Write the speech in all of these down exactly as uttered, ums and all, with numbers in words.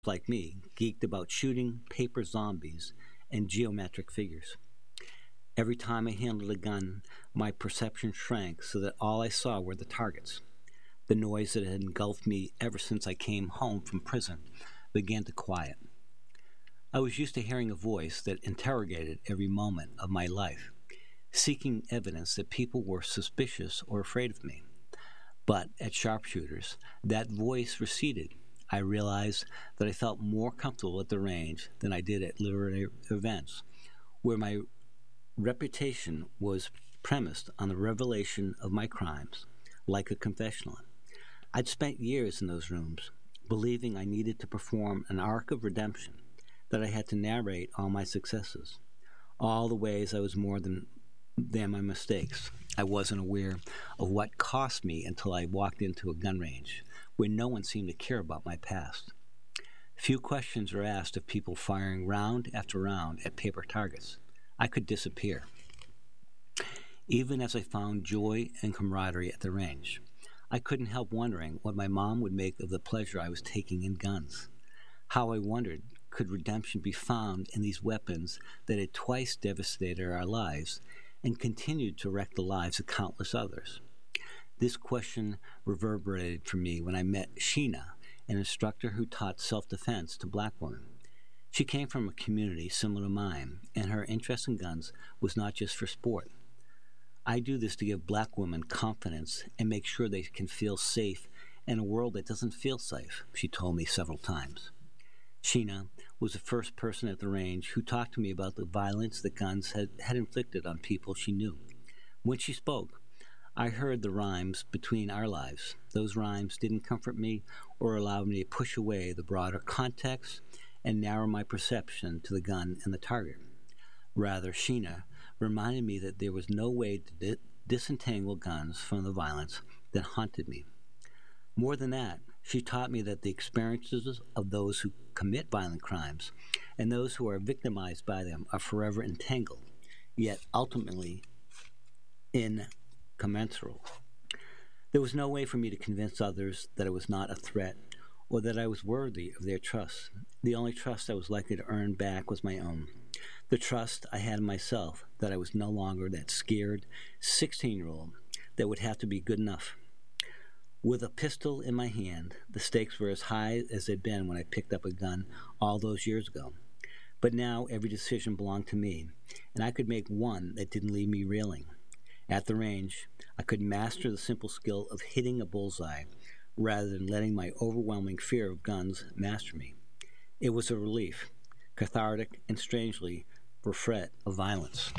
like me, geeked about shooting paper zombies and geometric figures. Every time I handled a gun, my perception shrank so that all I saw were the targets. The noise that had engulfed me ever since I came home from prison began to quiet. I was used to hearing a voice that interrogated every moment of my life, seeking evidence that people were suspicious or afraid of me. But at sharpshooters, that voice receded. I realized that I felt more comfortable at the range than I did at literary events, where my reputation was premised on the revelation of my crimes, like a confessional. I'd spent years in those rooms, believing I needed to perform an arc of redemption, that I had to narrate all my successes, all the ways I was more than, than my mistakes. I wasn't aware of what cost me until I walked into a gun range, where no one seemed to care about my past. Few questions were asked of people firing round after round at paper targets. I could disappear, even as I found joy and camaraderie at the range. I couldn't help wondering what my mom would make of the pleasure I was taking in guns. How I wondered, could redemption be found in these weapons that had twice devastated our lives and continued to wreck the lives of countless others? This question reverberated for me when I met Sheena, an instructor who taught self-defense to black women. She came from a community similar to mine, and her interest in guns was not just for sport. I do this to give black women confidence and make sure they can feel safe in a world that doesn't feel safe, she told me several times. Sheena was the first person at the range who talked to me about the violence that guns had, had inflicted on people she knew. When she spoke, I heard the rhymes between our lives. Those rhymes didn't comfort me or allow me to push away the broader context and narrow my perception to the gun and the target. Rather, Sheena reminded me that there was no way to di- disentangle guns from the violence that haunted me. More than that, she taught me that the experiences of those who commit violent crimes and those who are victimized by them are forever entangled, yet ultimately incommensurable. There was no way for me to convince others that I was not a threat or that I was worthy of their trust. The only trust I was likely to earn back was my own. The trust I had in myself that I was no longer that scared sixteen-year-old that would have to be good enough. With a pistol in my hand, the stakes were as high as they'd been when I picked up a gun all those years ago. But now every decision belonged to me, and I could make one that didn't leave me reeling. At the range, I could master the simple skill of hitting a bullseye rather than letting my overwhelming fear of guns master me. It was a relief, cathartic and strangely bereft of violence.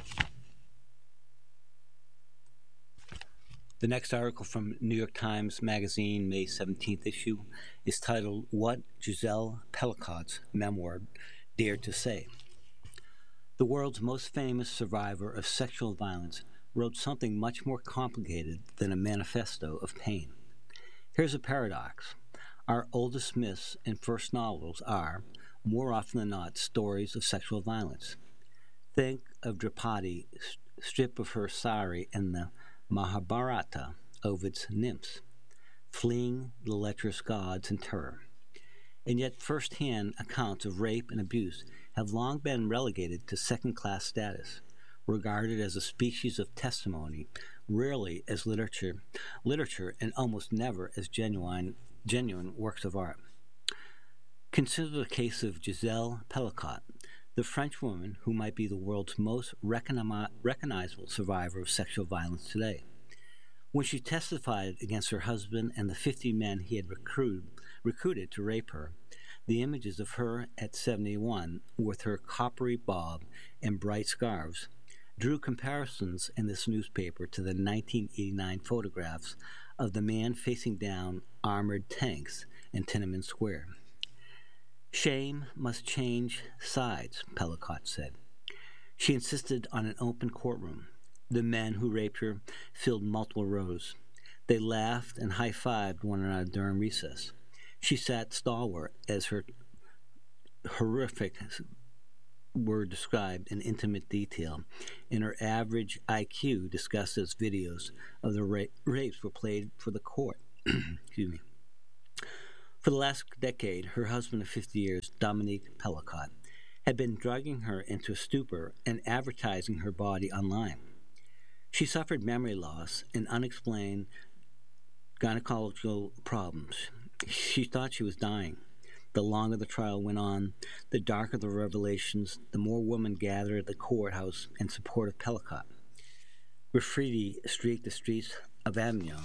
The next article from New York Times Magazine, May seventeenth issue, is titled, What Giselle Pellicot's Memoir Dared to Say. The world's most famous survivor of sexual violence wrote something much more complicated than a manifesto of pain. Here's a paradox. Our oldest myths and first novels are, more often than not, stories of sexual violence. Think of Draupadi, stripped of her sari in the Mahabharata, Ovid's nymphs, fleeing the lecherous gods in terror. And yet first-hand accounts of rape and abuse have long been relegated to second-class status, regarded as a species of testimony, rarely as literature, literature and almost never as genuine, genuine works of art. Consider the case of Giselle Pellicot, the French woman who might be the world's most recognizable survivor of sexual violence today. When she testified against her husband and the fifty men he had recruited, recruited to rape her, the images of her at seventy-one, with her coppery bob and bright scarves, drew comparisons in this newspaper to the nineteen eighty-nine photographs of the man facing down armored tanks in Tiananmen Square. Shame must change sides, Pellicot said. She insisted on an open courtroom. The men who raped her filled multiple rows. They laughed and high-fived one another during recess. She sat stalwart as her horrific were described in intimate detail, and her average I Q discussed as videos of the ra- rapes were played for the court. Excuse me. For the last decade, her husband of fifty years, Dominique Pellicott, had been drugging her into a stupor and advertising her body online. She suffered memory loss and unexplained gynecological problems. She thought she was dying. The longer the trial went on, the darker the revelations, the more women gathered at the courthouse in support of Pellicott. Graffiti streaked the streets of Avignon,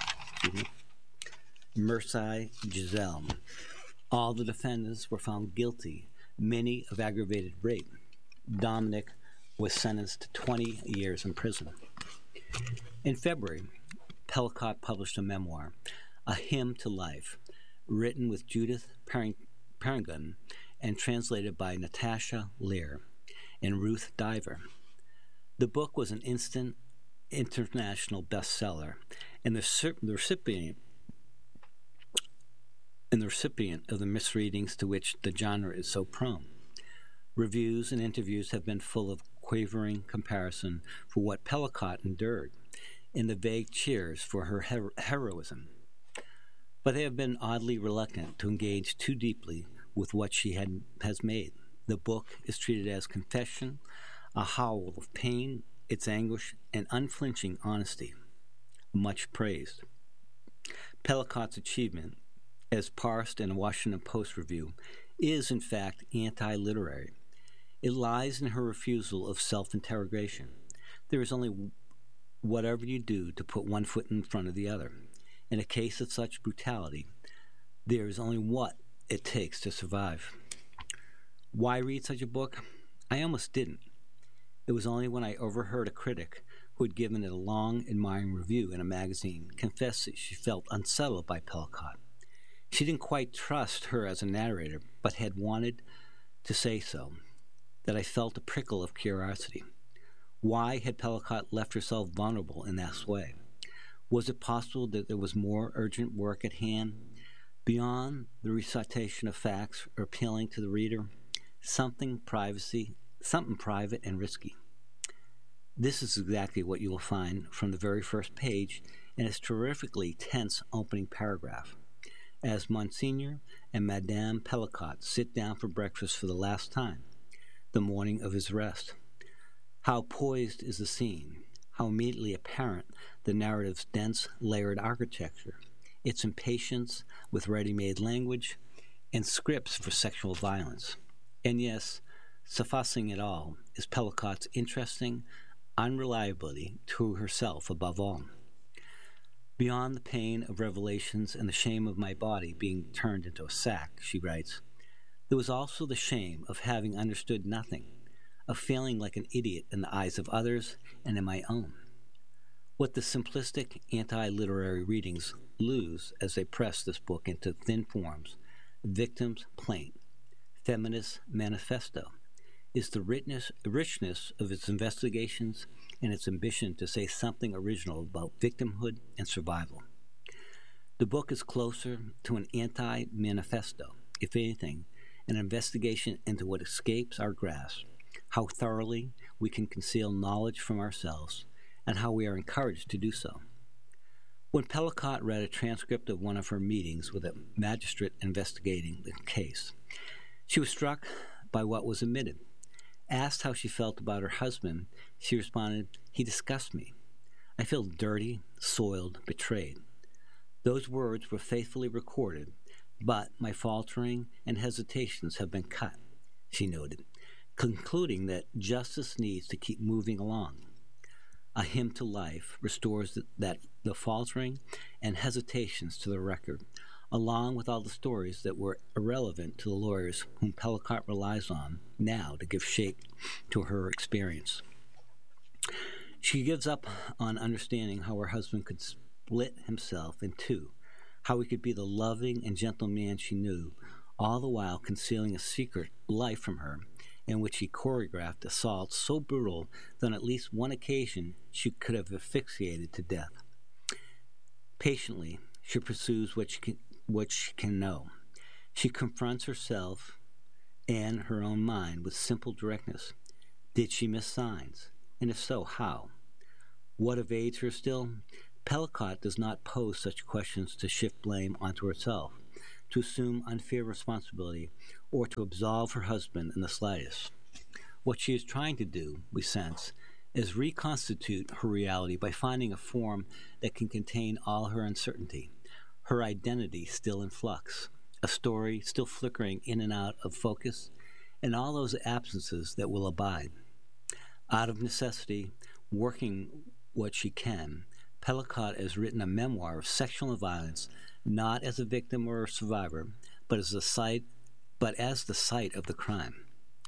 Marseille, Giselle. All the defendants were found guilty, many of aggravated rape. Dominic was sentenced to twenty years in prison. In February, Pellicott published a memoir, A Hymn to Life, written with Judith Perrigan and translated by Natasha Lear and Ruth Diver. The book was an instant international bestseller, and the, the recipient and the recipient of the misreadings to which the genre is so prone. Reviews and interviews have been full of quavering comparison for what Pellicott endured and the vague cheers for her hero- heroism. But they have been oddly reluctant to engage too deeply with what she had, has made. The book is treated as confession, a howl of pain, its anguish, and unflinching honesty. Much praised. Pellicott's achievement, as parsed in a Washington Post review, is in fact anti-literary. It lies in her refusal of self-interrogation. There is only whatever you do to put one foot in front of the other. In a case of such brutality, there is only what it takes to survive. Why read such a book? I almost didn't. It was only when I overheard a critic who had given it a long, admiring review in a magazine confess that she felt unsettled by Pellicott. She didn't quite trust her as a narrator, but had wanted to say so, that I felt a prickle of curiosity. Why had Pellicott left herself vulnerable in that way? Was it possible that there was more urgent work at hand? Beyond the recitation of facts or appealing to the reader, something privacy, something private and risky. This is exactly what you will find from the very first page in its terrifically tense opening paragraph. As Monsignor and Madame Pellicott sit down for breakfast for the last time, the morning of his arrest. How poised is the scene, how immediately apparent the narrative's dense, layered architecture, its impatience with ready-made language, and scripts for sexual violence. And yes, sufficing it all is Pellicott's interesting unreliability to herself above all. Beyond the pain of revelations and the shame of my body being turned into a sack, she writes, there was also the shame of having understood nothing, of feeling like an idiot in the eyes of others and in my own. What the simplistic anti-literary readings lose as they press this book into thin forms, Victim's Plaint, Feminist Manifesto, is the richness, richness of its investigations and its ambition to say something original about victimhood and survival. The book is closer to an anti-manifesto, if anything, an investigation into what escapes our grasp, how thoroughly we can conceal knowledge from ourselves, and how we are encouraged to do so. When Pellicott read a transcript of one of her meetings with a magistrate investigating the case, she was struck by what was omitted. Asked how she felt about her husband, she responded, "He disgusts me. I feel dirty, soiled, betrayed." Those words were faithfully recorded, but my faltering and hesitations have been cut, she noted, concluding that justice needs to keep moving along. A Hymn to Life restores the, that the faltering and hesitations to the record, along with all the stories that were irrelevant to the lawyers whom Pellicott relies on now to give shape to her experience. She gives up on understanding how her husband could split himself in two, how he could be the loving and gentle man she knew, all the while concealing a secret life from her, in which he choreographed assaults so brutal that on at least one occasion she could have asphyxiated to death. Patiently, she pursues what she can, what she can know. She confronts herself and her own mind with simple directness. Did she miss signs? And if so, how? What evades her still? Pellicott does not pose such questions to shift blame onto herself, to assume unfair responsibility, or to absolve her husband in the slightest. What she is trying to do, we sense, is reconstitute her reality by finding a form that can contain all her uncertainty, her identity still in flux, a story still flickering in and out of focus, and all those absences that will abide. Out of necessity, working what she can, Pellicott has written a memoir of sexual violence, not as a victim or a survivor, but as the site, but as the site of the crime.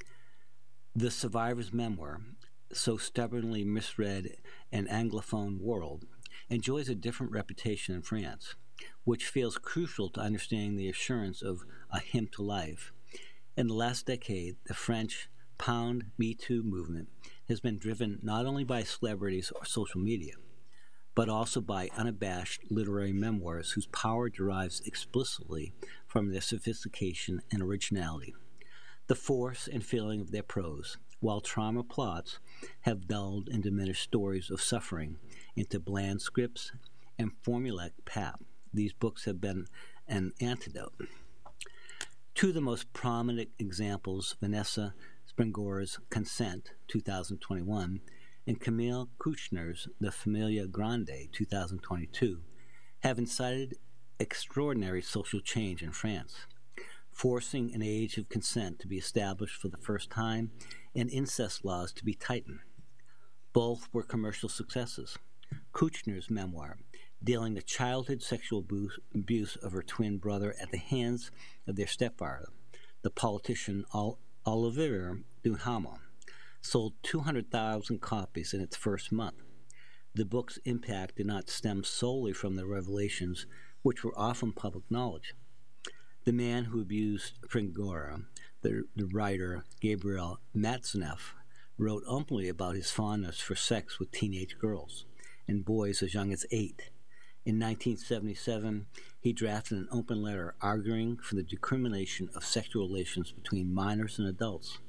The survivor's memoir, so stubbornly misread in an Anglophone world, enjoys a different reputation in France, which feels crucial to understanding the assurance of a hymn to life. In the last decade, the French Pound Me Too movement has been driven not only by celebrities or social media, but also by unabashed literary memoirs whose power derives explicitly from their sophistication and originality, the force and feeling of their prose, while trauma plots have dulled and diminished stories of suffering into bland scripts and formulaic pap. These books have been an antidote. Two of the most prominent examples, Vanessa Springora's Consent, two thousand twenty-one, and Camille Kouchner's The Familia Grande, two thousand twenty-two, have incited extraordinary social change in France, forcing an age of consent to be established for the first time and incest laws to be tightened. Both were commercial successes. Kouchner's memoir, dealing the childhood sexual abuse of her twin brother at the hands of their stepfather, the politician Olivier Duhamel, sold two hundred thousand copies in its first month. The book's impact did not stem solely from the revelations, which were often public knowledge. The man who abused Springora, the, the writer Gabriel Matzneff, wrote openly about his fondness for sex with teenage girls and boys as young as eight. In nineteen seventy-seven, he drafted an open letter arguing for the decrimination of sexual relations between minors and adults.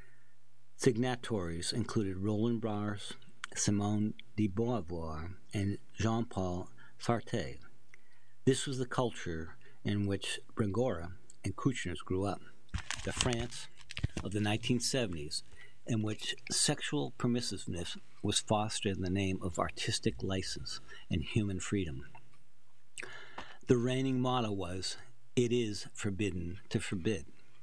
Signatories included Roland Barthes, Simone de Beauvoir, and Jean-Paul Sartre. This was the culture in which Springora and Kouchner's grew up, the France of the nineteen seventies, in which sexual permissiveness was fostered in the name of artistic license and human freedom. The reigning motto was, "It is forbidden to forbid."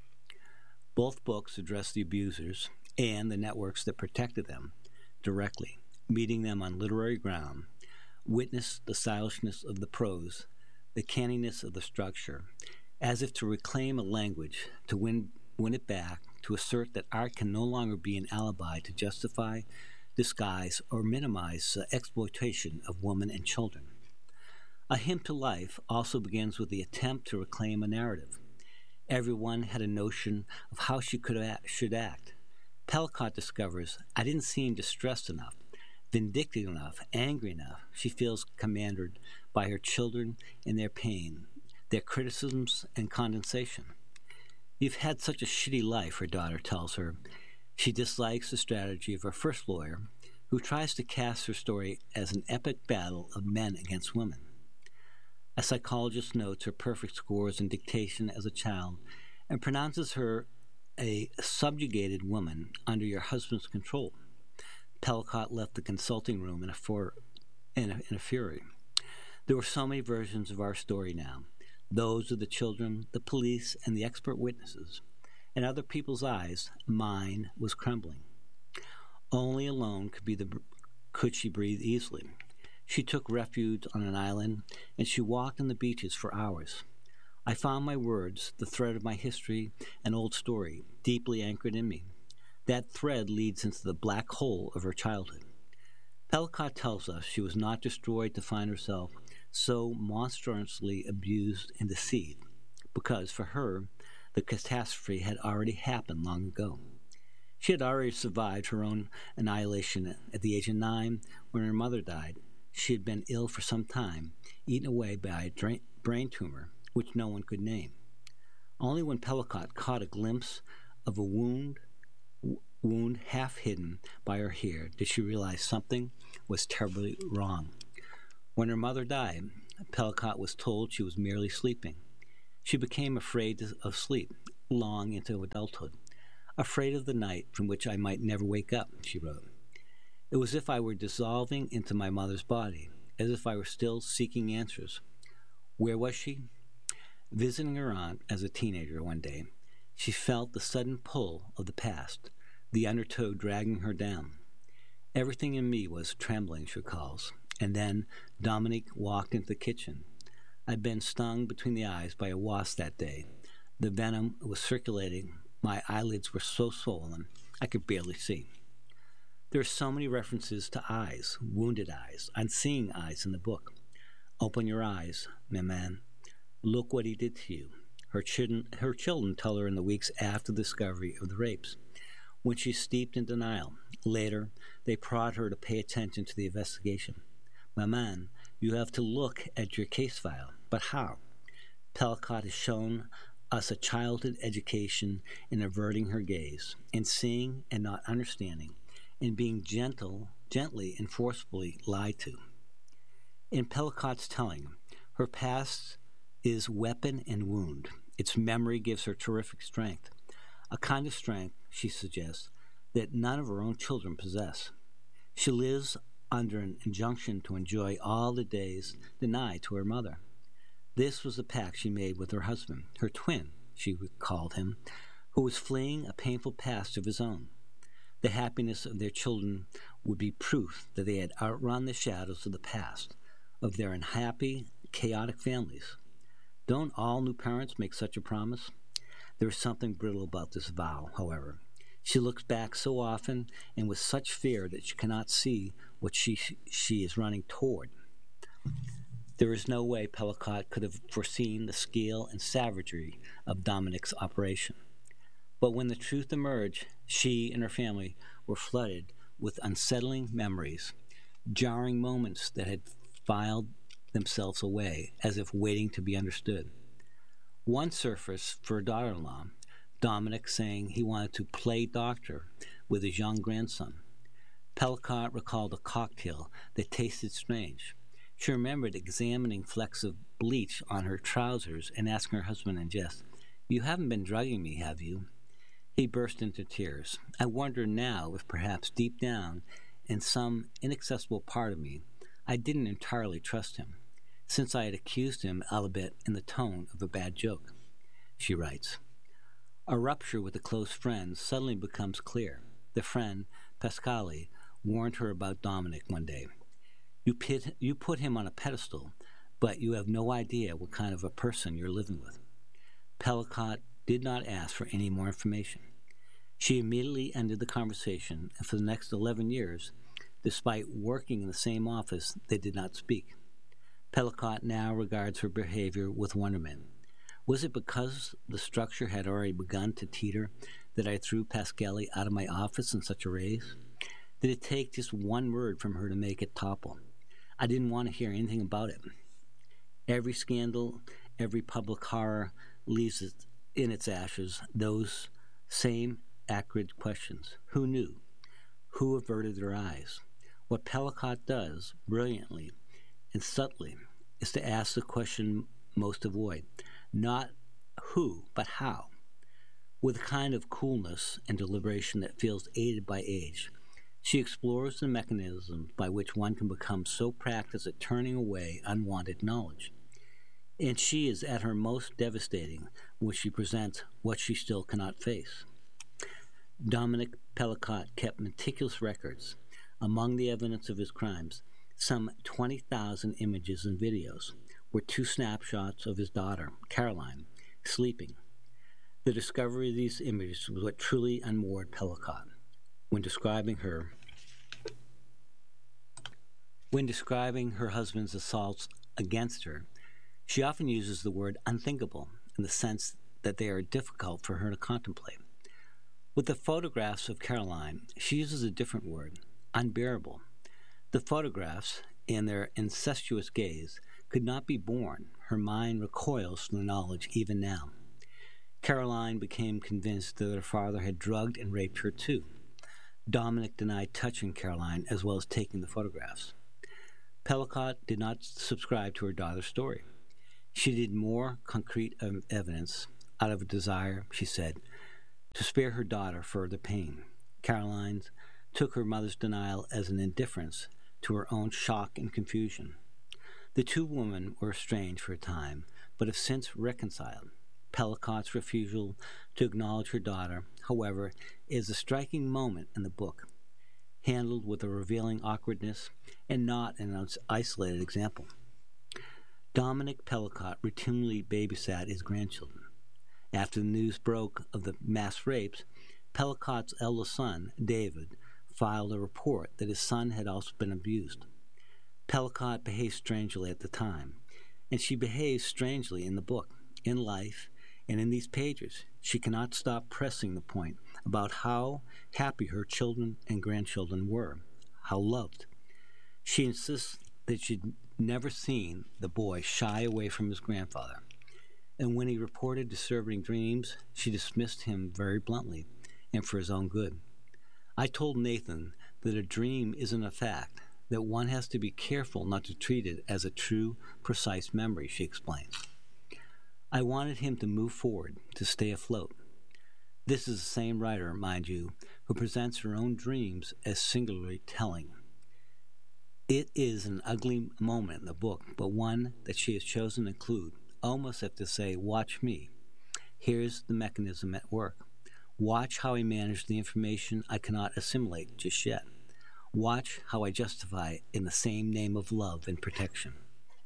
Both books address the abusers and the networks that protected them directly, meeting them on literary ground, witness the stylishness of the prose, the canniness of the structure, as if to reclaim a language, to win, win it back, to assert that art can no longer be an alibi to justify, disguise, or minimize uh, exploitation of women and children. A Hymn to Life also begins with the attempt to reclaim a narrative. Everyone had a notion of how she could act, should act. Pellicott discovers, I didn't seem distressed enough, vindictive enough, angry enough. She feels commanded by her children and their pain, their criticisms and condensation. You've had such a shitty life, her daughter tells her. She dislikes the strategy of her first lawyer, who tries to cast her story as an epic battle of men against women. A psychologist notes her perfect scores in dictation as a child and pronounces her a subjugated woman under your husband's control. Pellicott left the consulting room in a, for, in a, in a fury. There were so many versions of our story now. Those of the children, the police, and the expert witnesses. In other people's eyes, mine was crumbling. Only alone could be the could she breathe easily. She took refuge on an island, and she walked on the beaches for hours. I found my words, the thread of my history, an old story, deeply anchored in me. That thread leads into the black hole of her childhood. Pellicott tells us she was not destroyed to find herself so monstrously abused and deceived, because for her, the catastrophe had already happened long ago. She had already survived her own annihilation at the age of nine when her mother died. She had been ill for some time, eaten away by a dra- brain tumor, which no one could name. Only when Pellicott caught a glimpse of a wound, w- wound half hidden by her hair did she realize something was terribly wrong. When her mother died, Pellicott was told she was merely sleeping. She became afraid of sleep long into adulthood, afraid of the night from which I might never wake up, she wrote. It was as if I were dissolving into my mother's body, as if I were still seeking answers. Where was she? Visiting her aunt as a teenager one day, she felt the sudden pull of the past, the undertow dragging her down. Everything in me was trembling, she recalls. And then Dominique walked into the kitchen. I'd been stung between the eyes by a wasp that day. The venom was circulating. My eyelids were so swollen, I could barely see. There are so many references to eyes, wounded eyes, unseeing eyes in the book. Open your eyes, Maman. Look what he did to you. Her children, her children tell her in the weeks after the discovery of the rapes, when she's steeped in denial. Later, they prod her to pay attention to the investigation. Maman, you have to look at your case file. But how? Pellicott has shown us a childhood education in averting her gaze, in seeing and not understanding, in being gentle, gently and forcefully lied to. In Pellicott's telling, her past is weapon and wound. Its memory gives her terrific strength, a kind of strength, she suggests, that none of her own children possess. She lives under an injunction to enjoy all the days denied to her mother. This was the pact she made with her husband, her twin, she called him, who was fleeing a painful past of his own. The happiness of their children would be proof that they had outrun the shadows of the past, of their unhappy, chaotic families. Don't all new parents make such a promise? There is something brittle about this vow, however. She looks back so often and with such fear that she cannot see what she she is running toward. There is no way Pellicott could have foreseen the scale and savagery of Dominique's operation. But when the truth emerged, she and her family were flooded with unsettling memories, jarring moments that had filed themselves away as if waiting to be understood. One surfaced for her daughter-in-law, Dominic saying he wanted to play doctor with his young grandson. Pellicott recalled a cocktail that tasted strange. She remembered examining flecks of bleach on her trousers and asking her husband in jest, "You haven't been drugging me, have you?" He burst into tears. I wonder now if perhaps deep down, in some inaccessible part of me, I didn't entirely trust him, since I had accused him albeit in the tone of a bad joke. She writes, a rupture with a close friend suddenly becomes clear. The friend, Pascali, warned her about Dominic one day. You, pit, you put him on a pedestal, but you have no idea what kind of a person you're living with. Pellicott did not ask for any more information. She immediately ended the conversation, and for the next eleven years, despite working in the same office, they did not speak. Pellicott now regards her behavior with wonderment. Was it because the structure had already begun to teeter that I threw Pascali out of my office in such a rage? Did it take just one word from her to make it topple? I didn't want to hear anything about it. Every scandal, every public horror leaves it in its ashes those same acrid questions. Who knew? Who averted their eyes? What Pellicott does, brilliantly and subtly, is to ask the question most avoid. Not who, but how. With a kind of coolness and deliberation that feels aided by age, she explores the mechanisms by which one can become so practiced at turning away unwanted knowledge. And she is at her most devastating when she presents what she still cannot face. Dominic Pellicott kept meticulous records. Among the evidence of his crimes, some twenty thousand images and videos were two snapshots of his daughter, Caroline, sleeping. The discovery of these images was what truly unmoored Pellicott. When describing her, when describing her husband's assaults against her, she often uses the word unthinkable in the sense that they are difficult for her to contemplate. With the photographs of Caroline, she uses a different word, unbearable. The photographs, in their incestuous gaze, could not be borne. Her mind recoils from the knowledge even now. Caroline became convinced that her father had drugged and raped her too. Dominic denied touching Caroline as well as taking the photographs. Pellicott did not subscribe to her daughter's story. She did more concrete evidence out of a desire, she said, to spare her daughter further pain. Caroline took her mother's denial as an indifference to her own shock and confusion. The two women were estranged for a time, but have since reconciled. Pellicot's refusal to acknowledge her daughter, however, is a striking moment in the book, handled with a revealing awkwardness and not an isolated example. Dominic Pellicot routinely babysat his grandchildren. After the news broke of the mass rapes, Pellicot's eldest son, David, filed a report that his son had also been abused. Pellicot behaved strangely at the time, and she behaves strangely in the book, in life, and in these pages. She cannot stop pressing the point about how happy her children and grandchildren were, how loved. She insists that she'd never seen the boy shy away from his grandfather, and when he reported disturbing dreams, she dismissed him very bluntly and for his own good. I told Nathan that a dream isn't a fact, that one has to be careful not to treat it as a true, precise memory, she explained. I wanted him to move forward, to stay afloat. This is the same writer, mind you, who presents her own dreams as singularly telling. It is an ugly moment in the book, but one that she has chosen to include, almost as to say, watch me. Here's the mechanism at work. Watch how I manage the information I cannot assimilate just yet. Watch how I justify it in the same name of love and protection.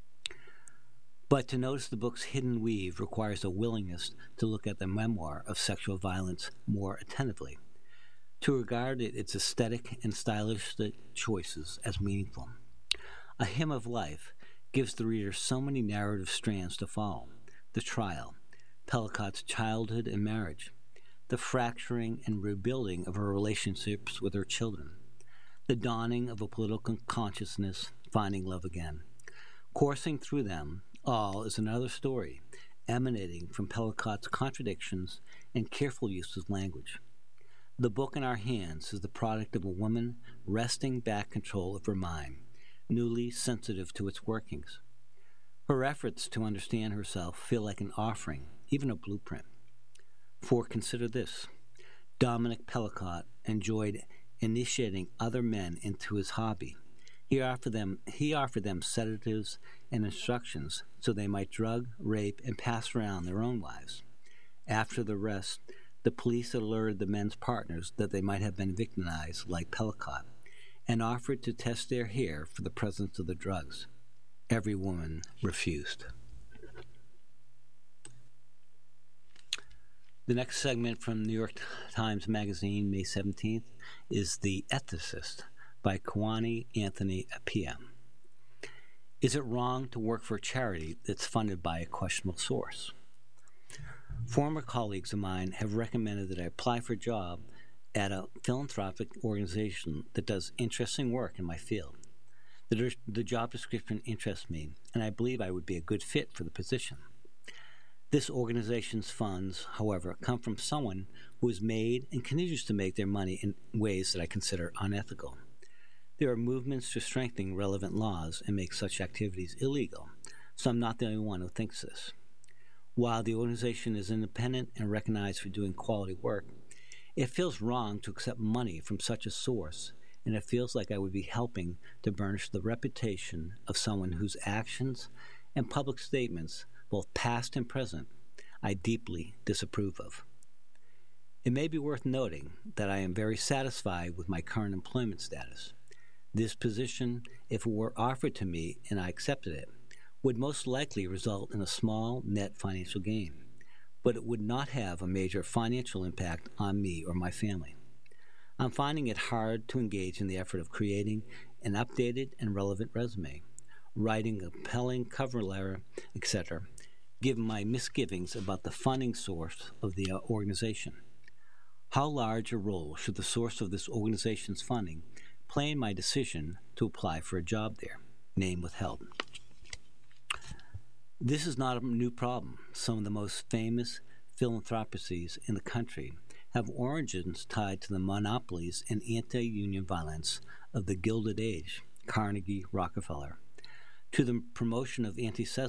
But to notice the book's hidden weave requires a willingness to look at the memoir of sexual violence more attentively, to regard it, its aesthetic and stylistic choices as meaningful. A Hymn of Life gives the reader so many narrative strands to follow: the trial, Pellicot's childhood and marriage, the fracturing and rebuilding of her relationships with her children, the dawning of a political consciousness, finding love again. Coursing through them all is another story, emanating from Pellicot's contradictions and careful use of language. The book in our hands is the product of a woman wresting back control of her mind, newly sensitive to its workings. Her efforts to understand herself feel like an offering, even a blueprint. For consider this: Dominic Pellicot enjoyed initiating other men into his hobby. He offered them, he offered them sedatives and instructions so they might drug, rape, and pass around their own wives. After the arrest, the police alerted the men's partners that they might have been victimized like Pellicot, and offered to test their hair for the presence of the drugs. Every woman refused. The next segment from New York Times Magazine, May seventeenth, is The Ethicist by Kwani Anthony Appiah. Is it wrong to work for a charity that's funded by a questionable source? Former colleagues of mine have recommended that I apply for a job at a philanthropic organization that does interesting work in my field. The, the job description interests me, and I believe I would be a good fit for the position. This organization's funds, however, come from someone who has made and continues to make their money in ways that I consider unethical. There are movements to strengthen relevant laws and make such activities illegal, so I'm not the only one who thinks this. While the organization is independent and recognized for doing quality work, it feels wrong to accept money from such a source, and it feels like I would be helping to burnish the reputation of someone whose actions and public statements, both past and present, I deeply disapprove of. It may be worth noting that I am very satisfied with my current employment status. This position, if it were offered to me and I accepted it, would most likely result in a small net financial gain, but it would not have a major financial impact on me or my family. I'm finding it hard to engage in the effort of creating an updated and relevant resume, writing a compelling cover letter, et cetera, given my misgivings about the funding source of the organization. How large a role should the source of this organization's funding play in my decision to apply for a job there? Name withheld. This is not a new problem. Some of the most famous philanthropies in the country have origins tied to the monopolies and anti-union violence of the Gilded Age, Carnegie, Rockefeller. to the promotion of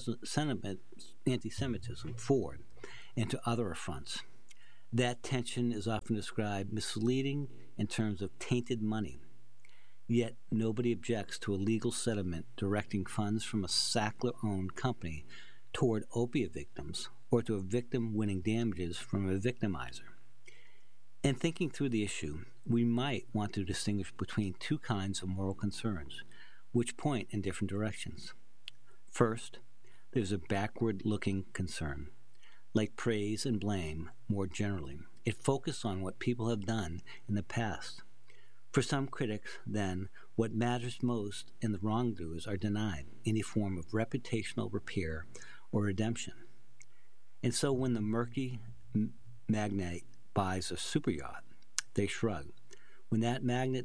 anti-Semitism, Ford, and to other affronts. That tension is often described misleading in terms of tainted money. Yet nobody objects to a legal settlement directing funds from a Sackler-owned company toward opiate victims or to a victim winning damages from a victimizer. In thinking through the issue, we might want to distinguish between two kinds of moral concerns, which point in different directions. First, there's a backward-looking concern, like praise and blame more generally. It focuses on what people have done in the past. For some critics, then, what matters most in the wrongdoers are denied any form of reputational repair or redemption. And so when the murky m- magnate buys a super yacht, they shrug. When that magnate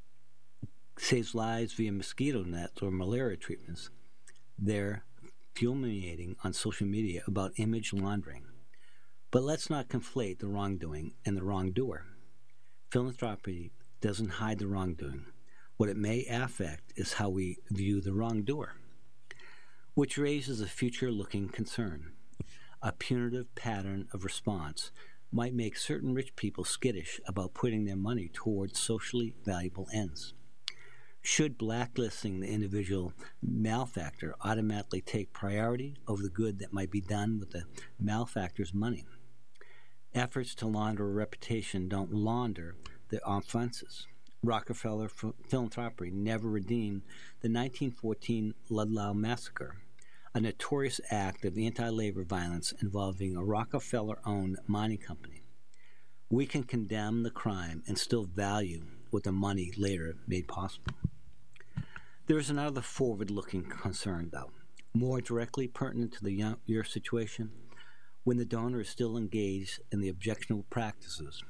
saves lives via mosquito nets or malaria treatments, they're fulminating on social media about image laundering. But let's not conflate the wrongdoing and the wrongdoer. Philanthropy doesn't hide the wrongdoing. What it may affect is how we view the wrongdoer, which raises a future-looking concern. A punitive pattern of response might make certain rich people skittish about putting their money towards socially valuable ends. Should blacklisting the individual malefactor automatically take priority over the good that might be done with the malefactor's money? Efforts to launder a reputation don't launder the offenses. Rockefeller philanthropy never redeemed the nineteen fourteen Ludlow Massacre, a notorious act of anti-labor violence involving a Rockefeller-owned mining company. We can condemn the crime and still value what the money later made possible. There is another forward-looking concern, though, more directly pertinent to the young, your situation, when the donor is still engaged in the objectionable practices.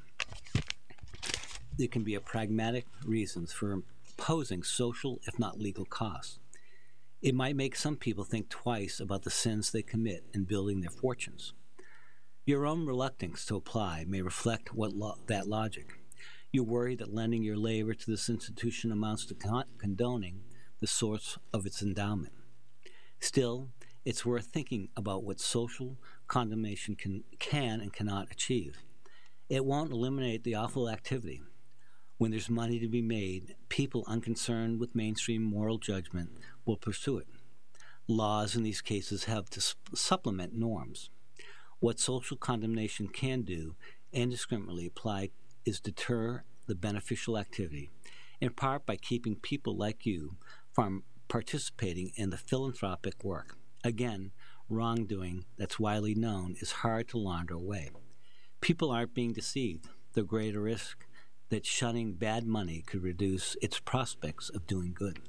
There can be a pragmatic reasons for imposing social, if not legal, costs. It might make some people think twice about the sins they commit in building their fortunes. Your own reluctance to apply may reflect what lo- that logic. You worry that lending your labor to this institution amounts to con- condoning the source of its endowment. Still, it's worth thinking about what social condemnation can, can and cannot achieve. It won't eliminate the awful activity. When there's money to be made, people unconcerned with mainstream moral judgment will pursue it. Laws in these cases have to supplement norms. What social condemnation can do, indiscriminately applied, is deter the beneficial activity, in part by keeping people like you from participating in the philanthropic work. Again, wrongdoing that's widely known is hard to launder away. People aren't being deceived. The greater risk that shunning bad money could reduce its prospects of doing good.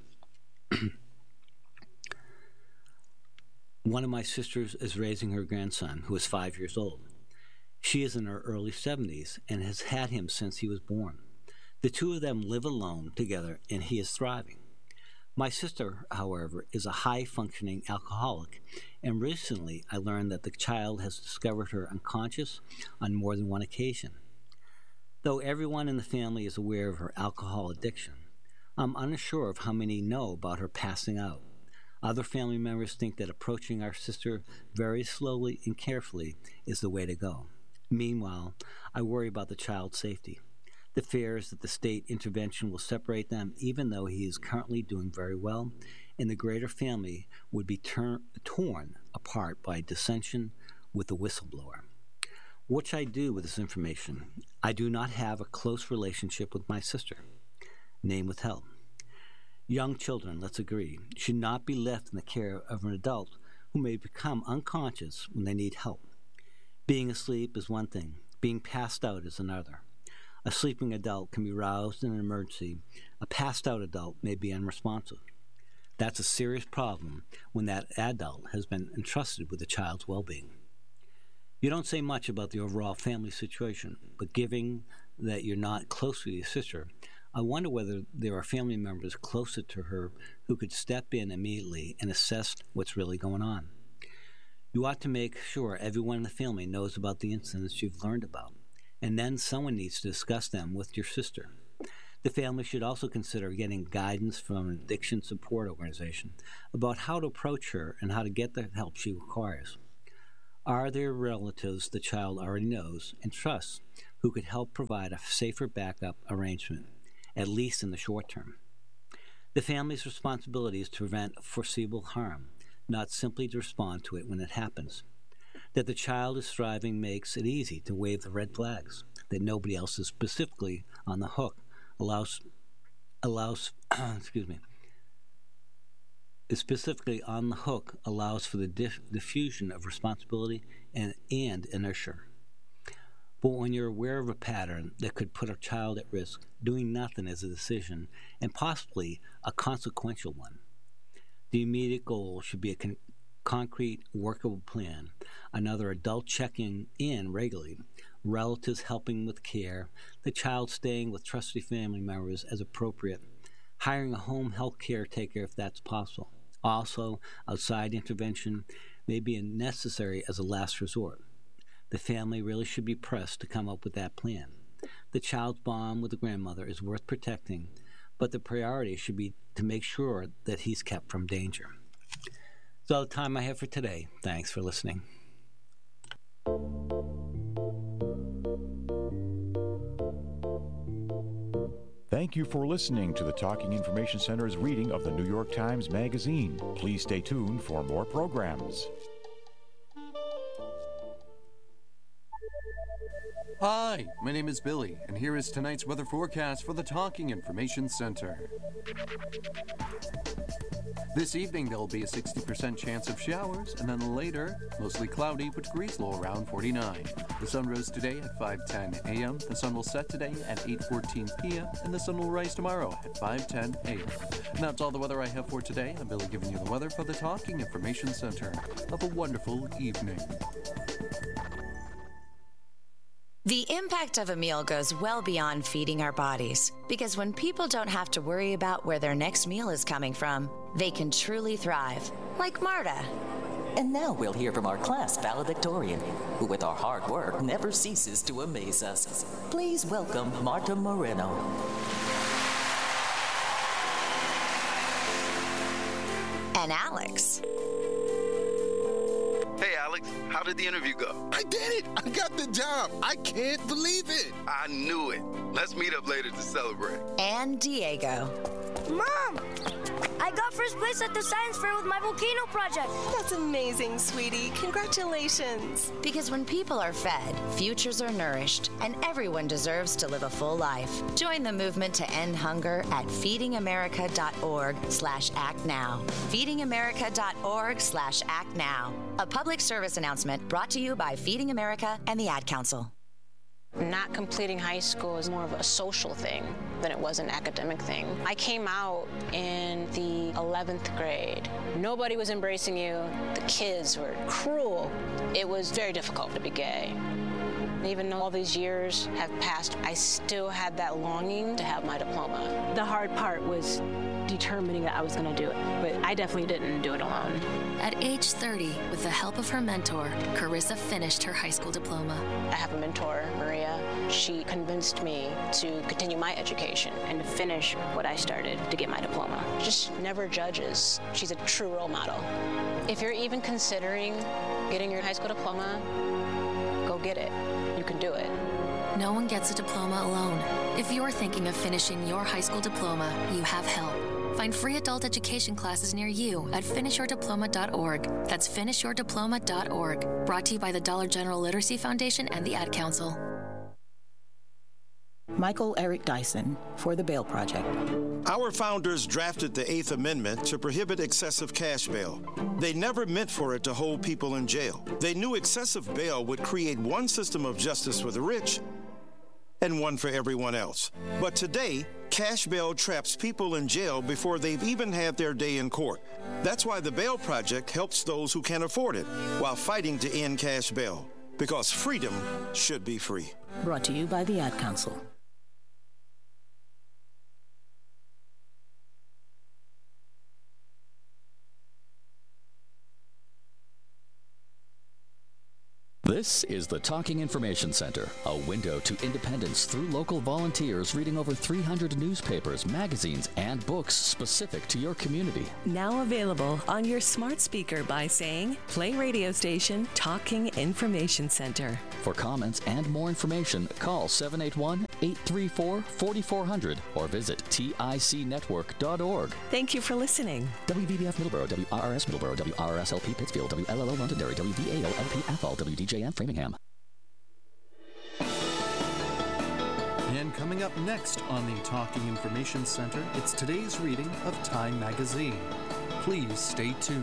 One of my sisters is raising her grandson, who is five years old. She is in her early seventies and has had him since he was born. The two of them live alone together, and he is thriving. My sister, however, is a high-functioning alcoholic, and recently I learned that the child has discovered her unconscious on more than one occasion. Though everyone in the family is aware of her alcohol addiction, I'm unsure of how many know about her passing out. Other family members think that approaching our sister very slowly and carefully is the way to go. Meanwhile, I worry about the child's safety. The fear is that the state intervention will separate them even though he is currently doing very well, and the greater family would be ter- torn apart by dissension with the whistleblower. What should I do with this information? I do not have a close relationship with my sister. Name withheld. Young children, let's agree, should not be left in the care of an adult who may become unconscious when they need help. Being asleep is one thing. Being passed out is another. A sleeping adult can be roused in an emergency. A passed-out adult may be unresponsive. That's a serious problem when that adult has been entrusted with the child's well-being. You don't say much about the overall family situation, but given that you're not close to your sister, I wonder whether there are family members closer to her who could step in immediately and assess what's really going on. You ought to make sure everyone in the family knows about the incidents you've learned about, and then someone needs to discuss them with your sister. The family should also consider getting guidance from an addiction support organization about how to approach her and how to get the help she requires. Are there relatives the child already knows and trusts who could help provide a safer backup arrangement, at least in the short term? The family's responsibility is to prevent foreseeable harm, not simply to respond to it when it happens. That the child is thriving makes it easy to wave the red flags. That nobody else is specifically on the hook allows allows excuse me is specifically on the hook allows for the diff- diffusion of responsibility and, and inertia. But when you're aware of a pattern that could put a child at risk, doing nothing is a decision, and possibly a consequential one. The immediate goal should be a con- concrete, workable plan, another adult checking in regularly, relatives helping with care, the child staying with trusted family members as appropriate, hiring a home health caretaker if that's possible. Also, outside intervention may be necessary as a last resort. The family really should be pressed to come up with that plan. The child's bond with the grandmother is worth protecting, but the priority should be to make sure that he's kept from danger. That's all the time I have for today. Thanks for listening. Thank you for listening to the Talking Information Center's reading of the New York Times Magazine. Please stay tuned for more programs. Hi, my name is Billy, and here is tonight's weather forecast for the Talking Information Center. This evening, there will be a sixty percent chance of showers, and then later, mostly cloudy, but degrees low around forty-nine. The sun rose today at five ten a.m., the sun will set today at eight fourteen p.m., and the sun will rise tomorrow at five ten a.m. And that's all the weather I have for today. I'm Billy giving you the weather for the Talking Information Center. Have a wonderful evening. The impact of a meal goes well beyond feeding our bodies, because when people don't have to worry about where their next meal is coming from, they can truly thrive, like Marta. And now we'll hear from our class valedictorian, who with our hard work never ceases to amaze us. Please welcome Marta Moreno. And Alex. Hey, Alex, how did the interview go? I did it! I got the job! I can't believe it! I knew it. Let's meet up later to celebrate. And Diego. Mom! I got first place at the science fair with my volcano project. That's amazing, sweetie. Congratulations. Because when people are fed, futures are nourished, and everyone deserves to live a full life. Join the movement to end hunger at feedingamerica.org slash act now. feedingamerica.org slash act now. A public service announcement brought to you by Feeding America and the Ad Council. Not completing high school is more of a social thing than it was an academic thing. I came out in the eleventh grade. Nobody was embracing you. The kids were cruel. It was very difficult to be gay. Even though all these years have passed, I still had that longing to have my diploma. The hard part was determining that I was going to do it, but I definitely didn't do it alone. At age thirty, with the help of her mentor, Carissa finished her high school diploma. I have a mentor, Maria. She convinced me to continue my education and to finish what I started to get my diploma. Just never judges. She's a true role model. If you're even considering getting your high school diploma, go get it. You can do it. No one gets a diploma alone. If you're thinking of finishing your high school diploma, you have help. Find free adult education classes near you at finish your diploma dot org. That's finish your diploma dot org. Brought to you by the Dollar General Literacy Foundation and the Ad Council. Michael Eric Dyson for the Bail Project. Our founders drafted the Eighth Amendment to prohibit excessive cash bail. They never meant for it to hold people in jail. They knew excessive bail would create one system of justice for the rich and one for everyone else. But today, cash bail traps people in jail before they've even had their day in court. That's why the Bail Project helps those who can afford it while fighting to end cash bail. Because freedom should be free. Brought to you by the Ad Council. This is the Talking Information Center, a window to independence through local volunteers reading over three hundred newspapers, magazines, and books specific to your community. Now available on your smart speaker by saying, play radio station Talking Information Center. For comments and more information, call seven eight one, eight three four, four four zero zero or visit T I C network dot org. Thank you for listening. W V B F Middleborough, W R R S Middleborough, W R R S L P Pittsfield, W L L O Londonderry, W V A L L P Athol, W D J M Framingham. And coming up next on the Talking Information Center, it's today's reading of Time Magazine. Please stay tuned.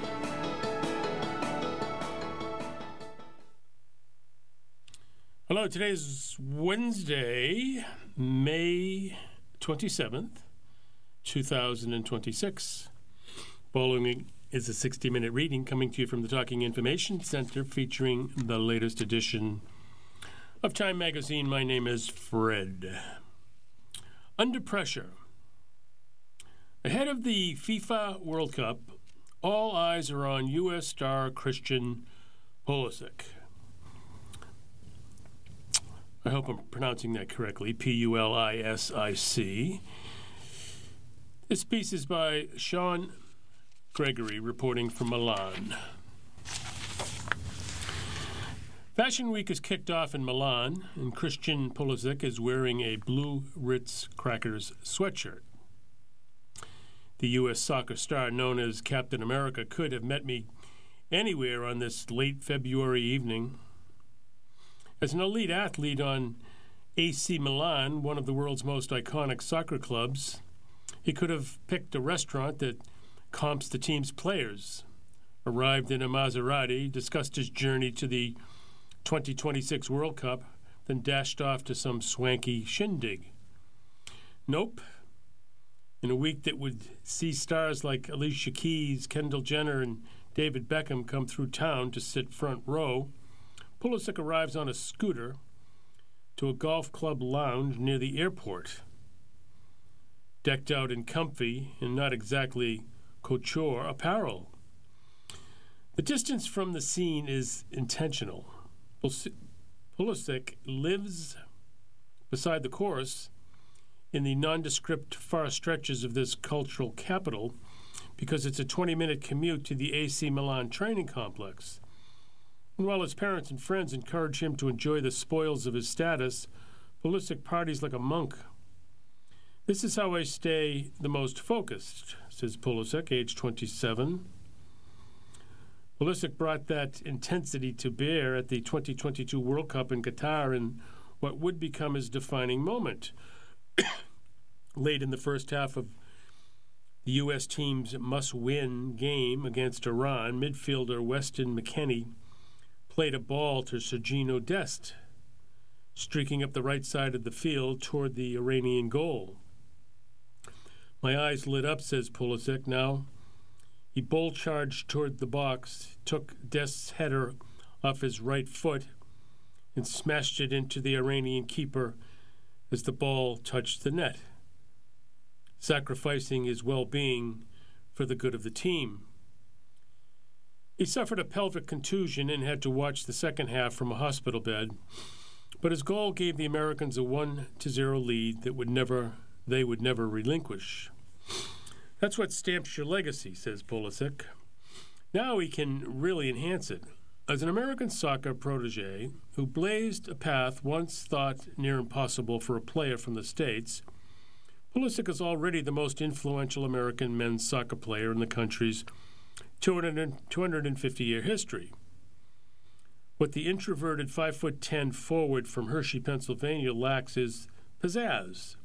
Hello, today is Wednesday, May twenty-seventh, two thousand twenty-six. Following is a sixty-minute reading coming to you from the Talking Information Center featuring the latest edition of Time Magazine. My name is Fred. Under pressure. Ahead of the FIFA World Cup, all eyes are on U S star Christian Pulisic. I hope I'm pronouncing that correctly, P U L I S I C. This piece is by Sean Gregory, reporting from Milan. Fashion Week is kicked off in Milan, and Christian Pulisic is wearing a blue Ritz Crackers sweatshirt. The U S soccer star, known as Captain America, could have met me anywhere on this late February evening. As an elite athlete on A C Milan, one of the world's most iconic soccer clubs, he could have picked a restaurant that comps the team's players, arrived in a Maserati, discussed his journey to the twenty twenty-six World Cup, then dashed off to some swanky shindig. Nope. In a week that would see stars like Alicia Keys, Kendall Jenner, and David Beckham come through town to sit front row, Pulisic arrives on a scooter to a golf club lounge near the airport. Decked out in comfy and not exactly couture apparel. The distance from the scene is intentional. Pulisic lives beside the course in the nondescript far stretches of this cultural capital because it's a twenty-minute commute to the A C Milan training complex. And while his parents and friends encourage him to enjoy the spoils of his status, Pulisic parties like a monk. This is how I stay the most focused, says Pulisic, age twenty-seven. Pulisic brought that intensity to bear at the twenty twenty-two World Cup in Qatar in what would become his defining moment. Late in the first half of the U S team's must-win game against Iran, midfielder Weston McKennie played a ball to Sergiño Dest, streaking up the right side of the field toward the Iranian goal. My eyes lit up, says Pulisic. Now, he bull-charged toward the box, took Dest's header off his right foot, and smashed it into the Iranian keeper as the ball touched the net, sacrificing his well-being for the good of the team. He suffered a pelvic contusion and had to watch the second half from a hospital bed, but his goal gave the Americans a one to zero lead that would never they would never relinquish. That's what stamps your legacy, says Pulisic. Now he can really enhance it. As an American soccer protege who blazed a path once thought near impossible for a player from the States, Pulisic is already the most influential American men's soccer player in the country's two hundred fifty-year history. What the introverted five foot ten forward from Hershey, Pennsylvania lacks is pizzazz.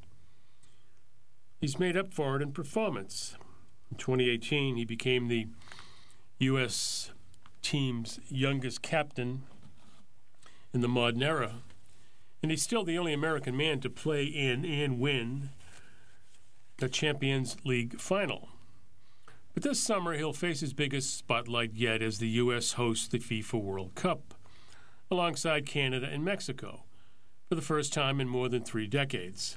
He's made up for it in performance. In twenty eighteen, he became the U S team's youngest captain in the modern era, and he's still the only American man to play in and win the Champions League final. But this summer, he'll face his biggest spotlight yet as the U S hosts the FIFA World Cup, alongside Canada and Mexico, for the first time in more than three decades.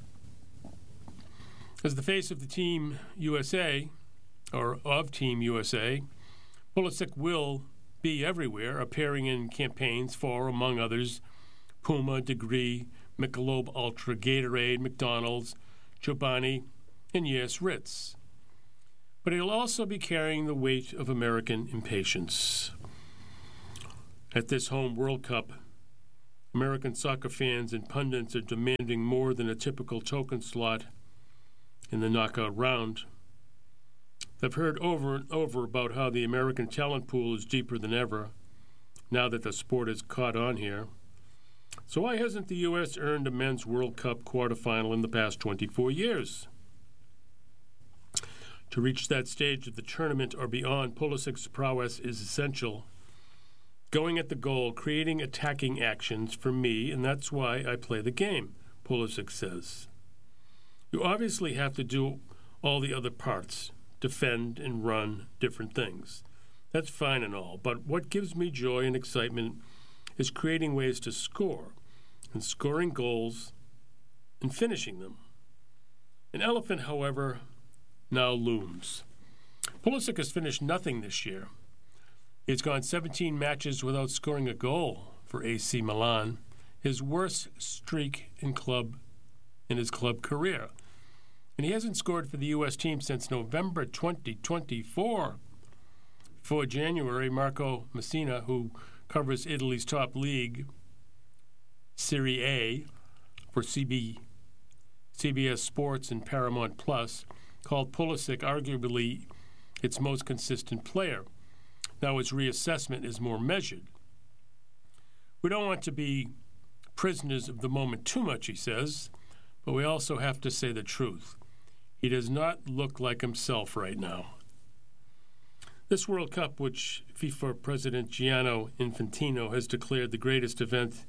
As the face of the Team U S A, or of Team U S A, Pulisic will be everywhere, appearing in campaigns for, among others, Puma, Degree, Michelob Ultra, Gatorade, McDonald's, Chobani, and yes, Ritz. But he'll also be carrying the weight of American impatience. At this home World Cup, American soccer fans and pundits are demanding more than a typical token slot in the knockout round. They've heard over and over about how the American talent pool is deeper than ever, now that the sport has caught on here. So why hasn't the U S earned a men's World Cup quarterfinal in the past twenty-four years? To reach that stage of the tournament or beyond, Pulisic's prowess is essential. Going at the goal, creating attacking actions for me, and that's why I play the game, Pulisic says. You obviously have to do all the other parts, defend and run different things. That's fine and all, but what gives me joy and excitement is creating ways to score, and scoring goals and finishing them. An elephant, however, now looms. Pulisic has finished nothing this year. He's gone seventeen matches without scoring a goal for A C Milan, his worst streak in club in his club career. And he hasn't scored for the U S team since November twenty twenty-four. For January, Marco Messina, who covers Italy's top league, Serie A, for C B, C B S Sports and Paramount Plus, called Pulisic arguably its most consistent player. Now his reassessment is more measured. We don't want to be prisoners of the moment too much, he says, but we also have to say the truth. He does not look like himself right now. This World Cup, which FIFA President Gianni Infantino has declared the greatest event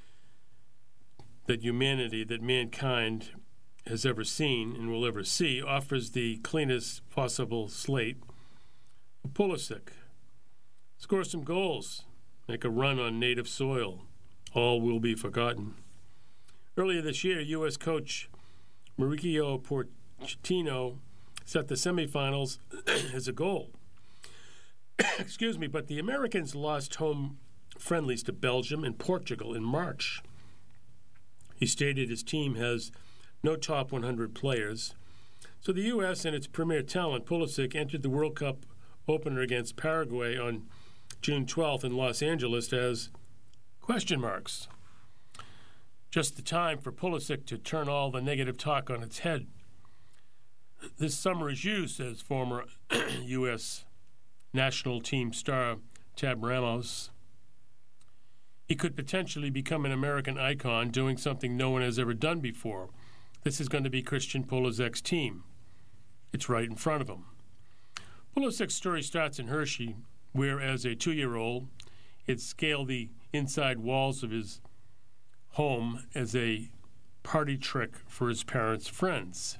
that humanity, that mankind has ever seen and will ever see, offers the cleanest possible slate for Pulisic. Score some goals, make a run on native soil. All will be forgotten. Earlier this year, U S coach Mauricio Pochettino set the semifinals as a goal. Excuse me, but the Americans lost home friendlies to Belgium and Portugal in March. He stated his team has no top one hundred players. So the U S and its premier talent, Pulisic, entered the World Cup opener against Paraguay on June twelfth in Los Angeles as question marks. Just the time for Pulisic to turn all the negative talk on its head. This summer is you, says former U S national team star Tab Ramos. He could potentially become an American icon doing something no one has ever done before. This is going to be Christian Pulisic's team. It's right in front of him. Pulisic's story starts in Hershey, where as a two-year-old, he'd scale the inside walls of his home as a party trick for his parents' friends.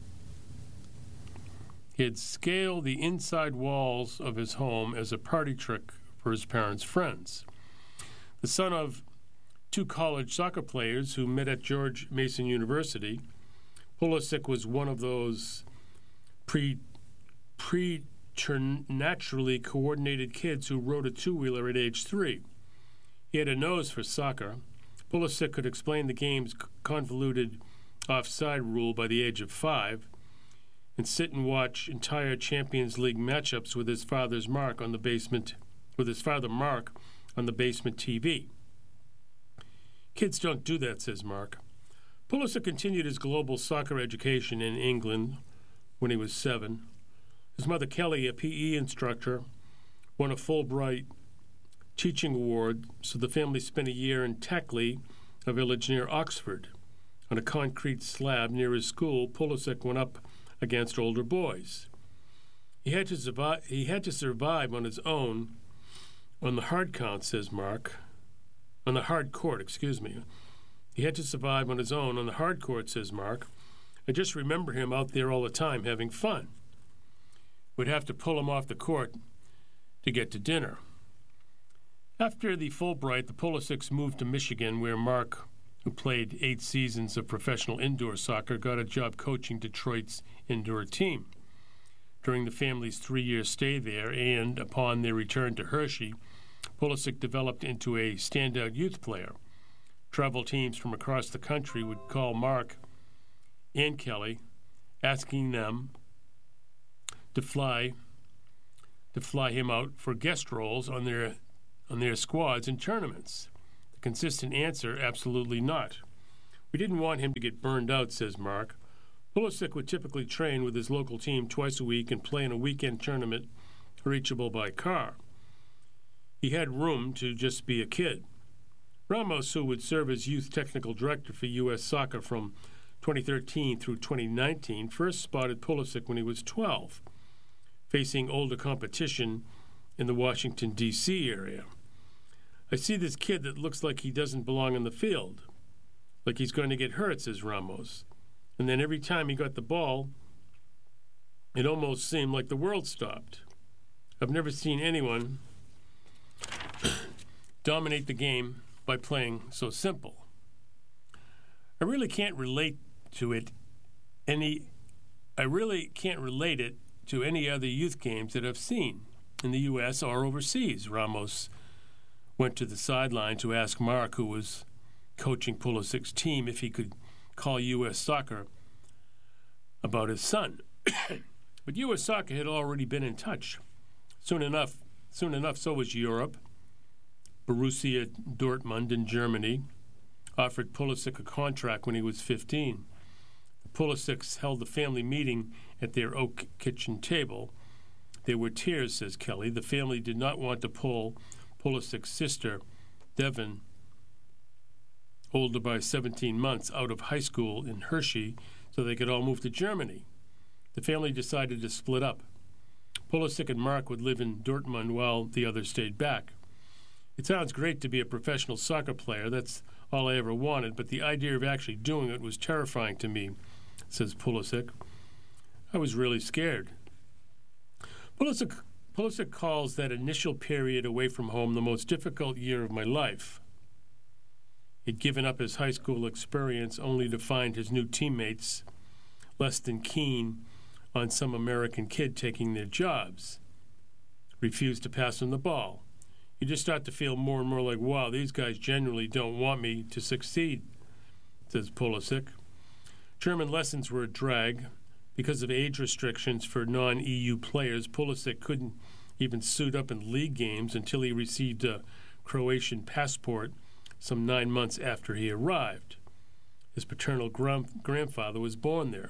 He'd scale the inside walls of his home as a party trick for his parents' friends. The son of two college soccer players who met at George Mason University, Pulisic was one of those pre preternaturally coordinated kids who rode a two-wheeler at age three. He had a nose for soccer. Pulisic could explain the game's convoluted offside rule by the age of five and sit and watch entire Champions League matchups with his father's Mark on the basement, with his father Mark on the basement T V. Kids don't do that, says Mark. Pulisic continued his global soccer education in England when he was seven. His mother, Kelly, a P E instructor, won a Fulbright teaching award, so the family spent a year in Tackley, a village near Oxford. On a concrete slab near his school, Pulisic went up against older boys. He had to survive, he had to survive on his own on the hard count, says Mark. On the hard court, excuse me. He had to survive on his own on the hard court, says Mark. I just remember him out there all the time having fun. We'd have to pull him off the court to get to dinner. After the Fulbright, the Pulisics moved to Michigan, where Mark, who played eight seasons of professional indoor soccer, got a job coaching Detroit's indoor team. During the family's three-year stay there and upon their return to Hershey, Pulisic developed into a standout youth player. Travel teams from across the country would call Mark and Kelly, asking them to fly to fly him out for guest roles on their on their squads in tournaments. The consistent answer, absolutely not. We didn't want him to get burned out, says Mark. Pulisic would typically train with his local team twice a week and play in a weekend tournament reachable by car. He had room to just be a kid. Ramos, who would serve as youth technical director for U S Soccer from twenty thirteen through twenty nineteen, first spotted Pulisic when he was twelve, facing older competition in the Washington, D C area. I see this kid that looks like he doesn't belong in the field, like he's going to get hurt, says Ramos. And then every time he got the ball, it almost seemed like the world stopped. I've never seen anyone dominate the game by playing so simple. I really can't relate to it any I really can't relate it to any other youth games that I've seen in the U S or overseas. Ramos went to the sideline to ask Mark, who was coaching Pulisic's team, if he could call U S Soccer about his son. But U S Soccer had already been in touch. Soon enough, soon enough, so was Europe. Borussia Dortmund in Germany offered Pulisic a contract when he was fifteen. The Pulisics held a family meeting at their oak kitchen table. There were tears, says Kelly. The family did not want to pull Pulisic's sister, Devon, older by seventeen months, out of high school in Hershey so they could all move to Germany. The family decided to split up. Pulisic and Mark would live in Dortmund while the others stayed back. It sounds great to be a professional soccer player. That's all I ever wanted, but the idea of actually doing it was terrifying to me, says Pulisic. I was really scared. Pulisic, Pulisic calls that initial period away from home the most difficult year of my life. He'd given up his high school experience only to find his new teammates less than keen on some American kid taking their jobs, refused to pass him the ball. You just start to feel more and more like, wow, these guys genuinely don't want me to succeed, says Pulisic. German lessons were a drag. Because of age restrictions for non-E U players, Pulisic couldn't even suit up in league games until he received a Croatian passport some nine months after he arrived. His paternal grand- grandfather was born there.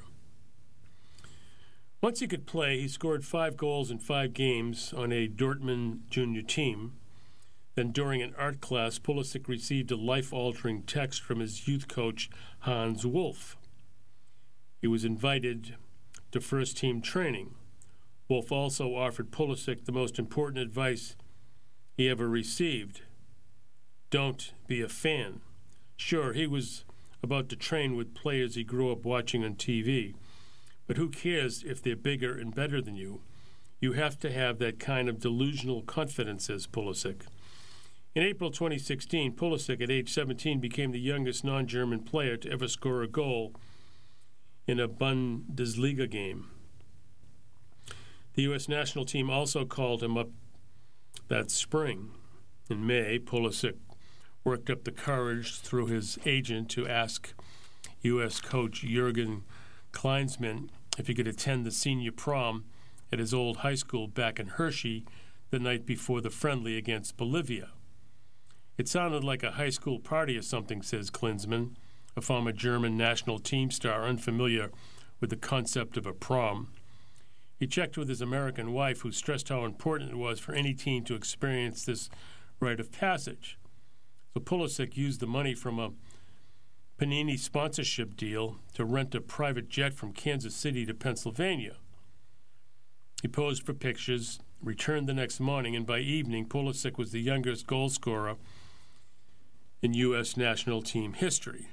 Once he could play, he scored five goals in five games on a Dortmund junior team. Then during an art class, Pulisic received a life-altering text from his youth coach, Hans Wolf. He was invited to first-team training. Wolf also offered Pulisic the most important advice he ever received. Don't be a fan. Sure, he was about to train with players he grew up watching on T V, but who cares if they're bigger and better than you? You have to have that kind of delusional confidence, says Pulisic. In April twenty sixteen, Pulisic, at age seventeen, became the youngest non-German player to ever score a goal in a Bundesliga game. The U S national team also called him up that spring. In May, Pulisic worked up the courage through his agent to ask U S coach Jurgen Klinsmann if he could attend the senior prom at his old high school back in Hershey the night before the friendly against Bolivia. It sounded like a high school party or something, says Klinsmann, a former German national team star unfamiliar with the concept of a prom. He checked with his American wife, who stressed how important it was for any teen to experience this rite of passage. So Pulisic used the money from a Panini sponsorship deal to rent a private jet from Kansas City to Pennsylvania. He posed for pictures, returned the next morning, and by evening, Pulisic was the youngest goal scorer in U S national team history.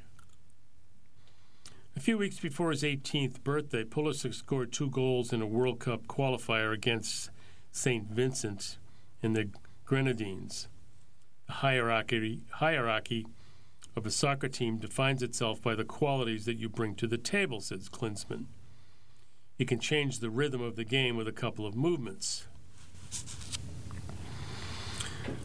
A few weeks before his eighteenth birthday, Pulisic scored two goals in a World Cup qualifier against Saint Vincent and the Grenadines. The hierarchy, hierarchy of a soccer team defines itself by the qualities that you bring to the table, says Klinsmann. You can change the rhythm of the game with a couple of movements.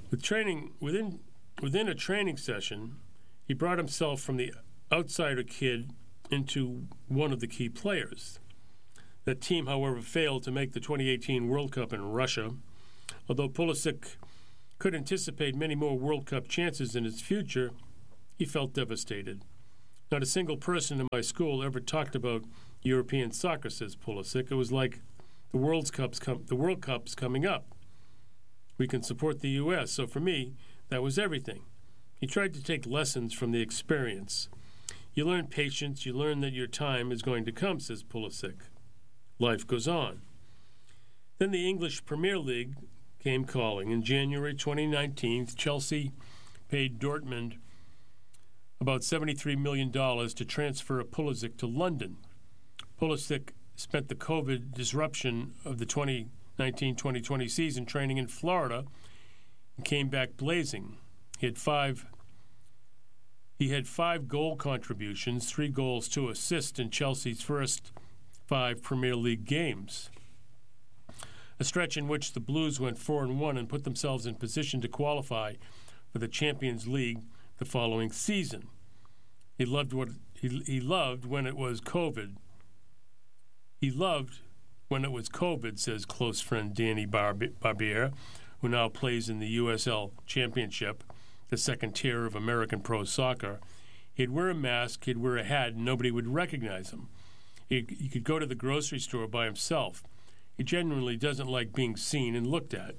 With training within within a training session, he brought himself from the outsider kid into one of the key players. That team, however, failed to make the twenty eighteen World Cup in Russia. Although Pulisic could anticipate many more World Cup chances in his future, he felt devastated. Not a single person in my school ever talked about European soccer, says Pulisic. It was like the World Cup's com- the World Cup's coming up. We can support the U S, so for me, that was everything. He tried to take lessons from the experience. You learn patience, you learn that your time is going to come, says Pulisic. Life goes on. Then the English Premier League came calling. In January twenty nineteen, Chelsea paid Dortmund about seventy-three million dollars to transfer Pulisic to London. Pulisic spent the COVID disruption of the twenty nineteen twenty twenty season training in Florida and came back blazing. He had five he had five goal contributions, three goals, two assists in Chelsea's first five Premier League games. A stretch in which the Blues went four and one and put themselves in position to qualify for the Champions League the following season. He loved what he, he loved when it was COVID. He loved when it was COVID, says close friend Danny Barb- Barbier, who now plays in the U S L Championship, the second tier of American pro soccer. He'd wear a mask, he'd wear a hat, and nobody would recognize him. He, he could go to the grocery store by himself. He genuinely doesn't like being seen and looked at.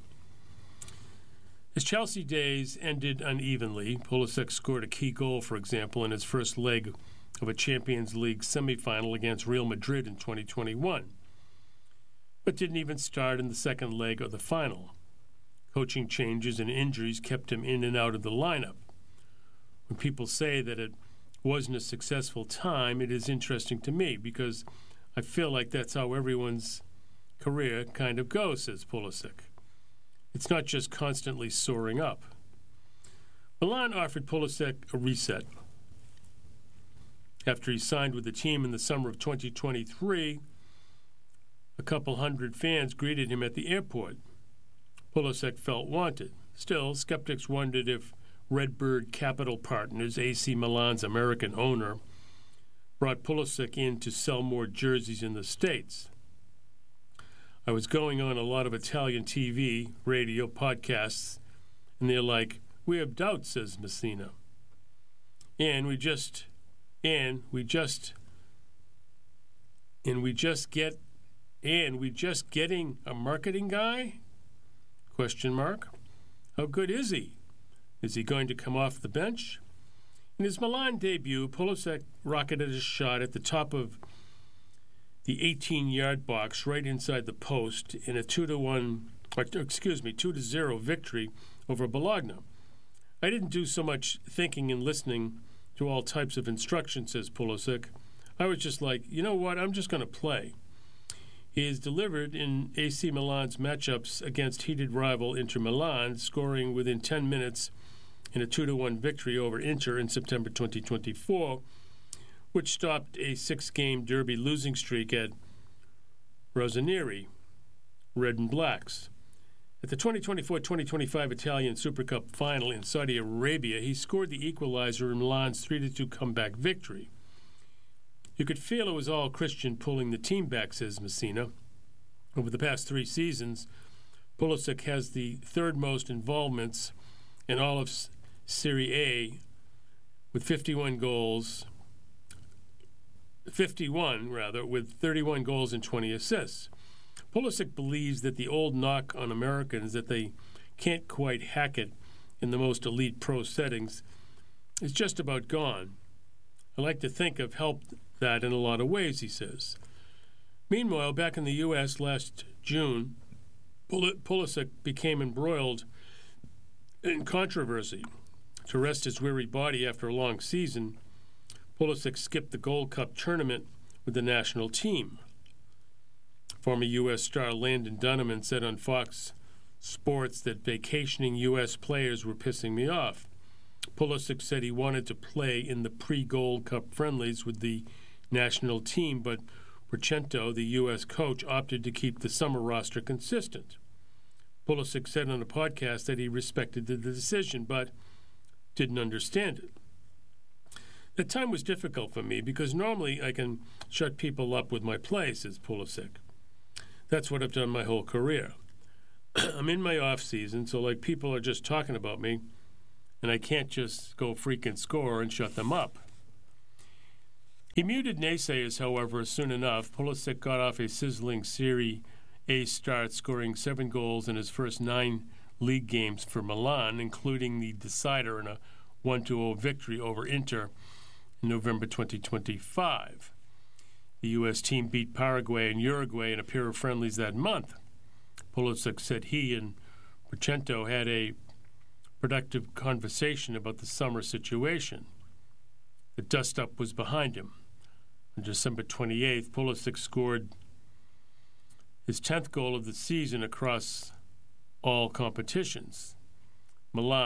His Chelsea days ended unevenly. Pulisic scored a key goal, for example, in his first leg of a Champions League semifinal against Real Madrid in twenty twenty-one, but didn't even start in the second leg of the final. Coaching changes and injuries kept him in and out of the lineup. When people say that it wasn't a successful time, it is interesting to me because I feel like that's how everyone's career kind of goes, says Pulisic. It's not just constantly soaring up. Milan offered Pulisic a reset. After he signed with the team in the summer of twenty twenty-three, a couple hundred fans greeted him at the airport. Pulisic felt wanted. Still, skeptics wondered if Redbird Capital Partners, A C Milan's American owner, brought Pulisic in to sell more jerseys in the States. I was going on a lot of Italian T V, radio, podcasts, and they're like, we have doubts, says Messina. And we just, and we just, and we just get, and we just getting a marketing guy? Question mark. How good is he? Is he going to come off the bench? In his Milan debut, Pulisic rocketed a shot at the top of the eighteen-yard box right inside the post in a two to one, or, excuse me, two to zero victory over Bologna. I didn't do so much thinking and listening to all types of instructions, says Pulisic. I was just like, you know what, I'm just going to play. He is delivered in A C Milan's matchups against heated rival Inter Milan, scoring within ten minutes in a two to one victory over Inter in September twenty twenty-four, which stopped a six-game derby losing streak at Rossoneri, Red and Blacks. At the twenty twenty-four twenty twenty-five Italian Super Cup final in Saudi Arabia, he scored the equalizer in Milan's three to two comeback victory. You could feel it was all Christian pulling the team back, says Messina. Over the past three seasons, Pulisic has the third most involvements in all of Serie A with fifty-one goals, fifty-one rather, with thirty-one goals and twenty assists. Pulisic believes that the old knock on Americans that they can't quite hack it in the most elite pro settings is just about gone. I like to think I've helped that in a lot of ways, he says. Meanwhile, back in the U S last June, Pulisic became embroiled in controversy. To rest his weary body after a long season, Pulisic skipped the Gold Cup tournament with the national team. Former U S star Landon Donovan said on Fox Sports that vacationing U S players were pissing me off. Pulisic said he wanted to play in the pre-Gold Cup friendlies with the national team, but Porcento, the U S coach, opted to keep the summer roster consistent. Pulisic said on a podcast that he respected the decision, but didn't understand it. That time was difficult for me because normally I can shut people up with my play, says Pulisic. That's what I've done my whole career. I'm in my off season, so like people are just talking about me, and I can't just go freaking score and shut them up. He muted naysayers, however, soon enough. Pulisic got off a sizzling Serie A start, scoring seven goals in his first nine league games for Milan, including the decider in a one to oh victory over Inter in November twenty twenty-five. The U S team beat Paraguay and Uruguay in a pair of friendlies that month. Pulisic said he and Porcento had a productive conversation about the summer situation. The dust-up was behind him. On December twenty-eighth, Pulisic scored his tenth goal of the season across all competitions. Milan